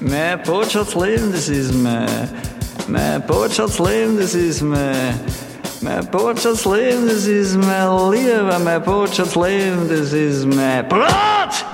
Mehr Botschaftsleben, das ist mehr Botschaftsleben, das ist mehr Botschaftsleben, das ist mehr Liebe, mehr Botschaftsleben, das ist mehr Brot!